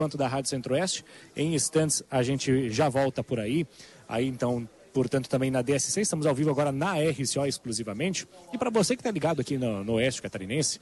quanto da Rádio Centro-Oeste. Em instantes a gente já volta por aí. Aí então, portanto, também na DSC, estamos ao vivo agora na RCO exclusivamente. E para você que está ligado aqui no Oeste Catarinense,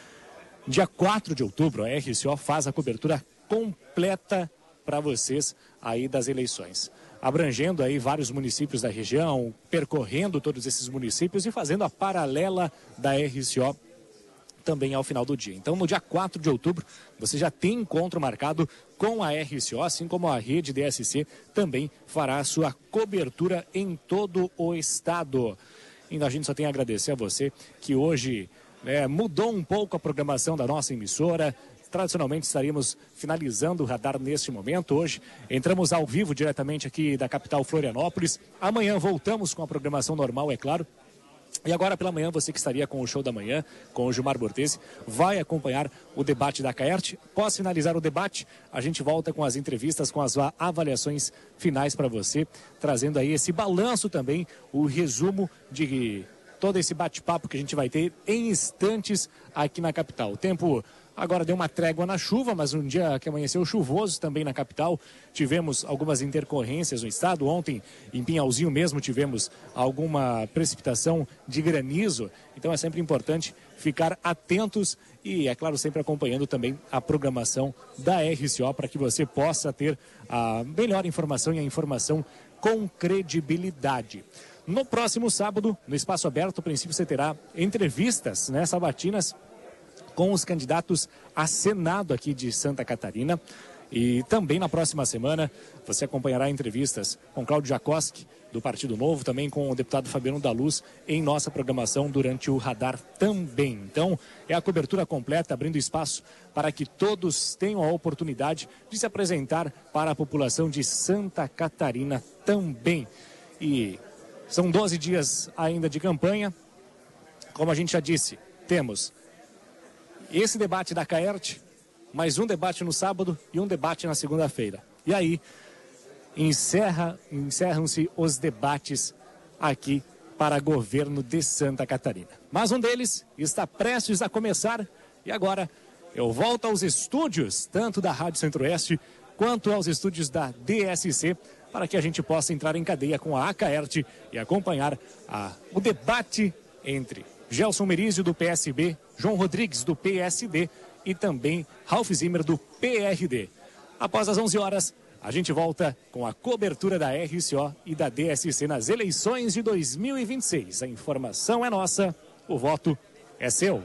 dia 4 de outubro a RCO faz a cobertura completa para vocês aí das eleições, abrangendo aí vários municípios da região, percorrendo todos esses municípios e fazendo a paralela da RCO também ao final do dia. Então, no dia 4 de outubro, você já tem encontro marcado com a RCO, assim como a rede DSC também fará a sua cobertura em todo o estado. E a gente só tem a agradecer a você que hoje mudou um pouco a programação da nossa emissora. Tradicionalmente estaríamos finalizando o radar neste momento. Hoje entramos ao vivo diretamente aqui da capital Florianópolis. Amanhã voltamos com a programação normal, é claro. E agora pela manhã, você que estaria com o Show da Manhã, com o Gilmar Bortesi, vai acompanhar o debate da Caerte. Após finalizar o debate, a gente volta com as entrevistas, com as avaliações finais para você, trazendo aí esse balanço também, o resumo de todo esse bate-papo que a gente vai ter em instantes aqui na capital. O tempo agora deu uma trégua na chuva, mas um dia que amanheceu chuvoso também na capital. Tivemos algumas intercorrências no estado. Ontem, em Pinhalzinho mesmo, tivemos alguma precipitação de granizo. Então é sempre importante ficar atentos e, é claro, sempre acompanhando também a programação da RCO para que você possa ter a melhor informação e a informação com credibilidade. No próximo sábado, no Espaço Aberto, a princípio você terá entrevistas, sabatinas, com os candidatos a Senado aqui de Santa Catarina. E também na próxima semana você acompanhará entrevistas com Cláudio Jacoski, do Partido Novo, também com o deputado Fabiano da Luz, em nossa programação durante o radar também. Então, é a cobertura completa, abrindo espaço para que todos tenham a oportunidade de se apresentar para a população de Santa Catarina também. E são 12 dias ainda de campanha. Como a gente já disse, temos esse debate da Caerte, mais um debate no sábado e um debate na segunda-feira. E aí, encerram-se os debates aqui para governo de Santa Catarina. Mas um deles está prestes a começar e agora eu volto aos estúdios, tanto da Rádio Centro-Oeste quanto aos estúdios da DSC, para que a gente possa entrar em cadeia com a Caerte e acompanhar o debate entre Gelson Merizio, do PSB, João Rodrigues, do PSD e também Ralf Zimmer, do PRD. Após as 11 horas, a gente volta com a cobertura da RCO e da DSC nas eleições de 2026. A informação é nossa, o voto é seu.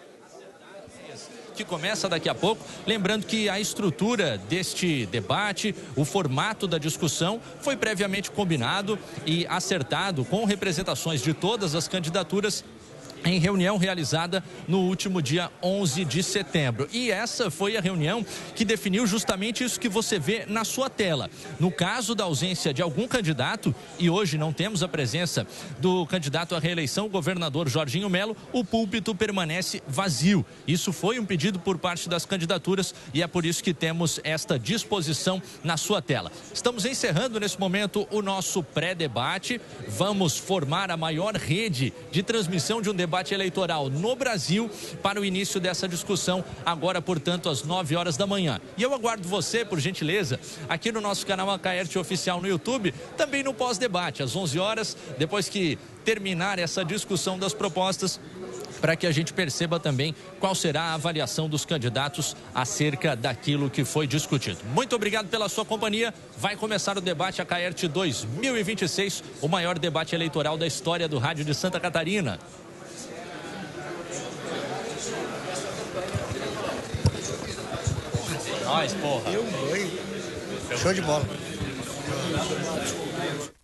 Que começa daqui a pouco, lembrando que a estrutura deste debate, o formato da discussão foi previamente combinado e acertado com representações de todas as candidaturas em reunião realizada no último dia 11 de setembro. E essa foi a reunião que definiu justamente isso que você vê na sua tela. No caso da ausência de algum candidato, e hoje não temos a presença do candidato à reeleição, o governador Jorginho Melo, o púlpito permanece vazio. Isso foi um pedido por parte das candidaturas e é por isso que temos esta disposição na sua tela. Estamos encerrando nesse momento o nosso pré-debate. Vamos formar a maior rede de transmissão de um debate eleitoral no Brasil para o início dessa discussão, agora, portanto, às 9 horas da manhã. E eu aguardo você, por gentileza, aqui no nosso canal Caerte Oficial no YouTube, também no pós-debate, às 11 horas, depois que terminar essa discussão das propostas, para que a gente perceba também qual será a avaliação dos candidatos acerca daquilo que foi discutido. Muito obrigado pela sua companhia. Vai começar o debate Caerte 2026, o maior debate eleitoral da história do rádio de Santa Catarina. Nós, porra. Show de bola.